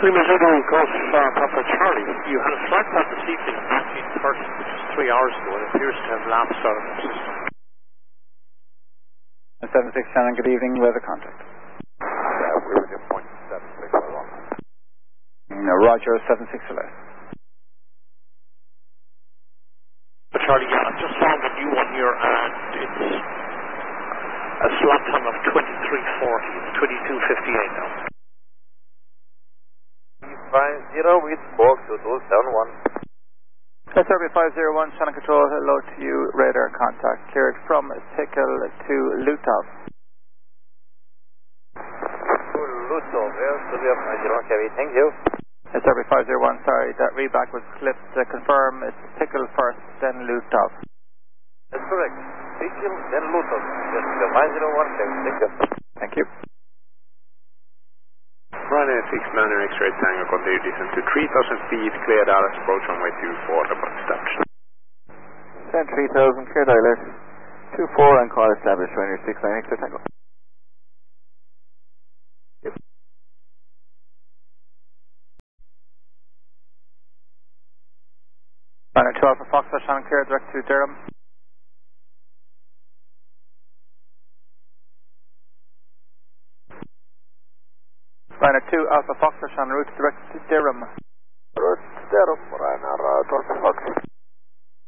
Lima Zulu, Golf Papa Charlie. You had a flight plan this evening at 19:30, which is 3 hours ago. It appears to have lapsed out of the system. 76 Shannon, good evening, weather contact. We were just point 7601. Roger, 76 Celeste. Charlie, yeah, I've just found a new one here, and it's a slot time of 23:40. It's 22:58 now. 50 with box 2271. SRB 501, Shannon Control, hello to you, radar contact, cleared from Tickle to Lutov. To Lutov, yes, to the 50 heavy, thank you. SRB 501, sorry, that readback was clipped. Confirm it's Tickle first, then Lutov. That's correct. Tickle, then Lutov. Yes, the 501 heavy, thank you. Thank you. Ryanair 6 Manor X-ray Tango, continue descent to 3,000 feet, clear Dallas, approach runway 24, report established. Send 3,000, clear Dallas, 24 and call established, Ryanair 69 X-ray Tango. Ryanair 2 Alpha Foxtrot, Shannon clear, direct to Durham. Ryanair 2 Alpha Foxtrot, Shannon route direct to Durham. Route to Durham, Ryanair 2 Alpha Foxtrot.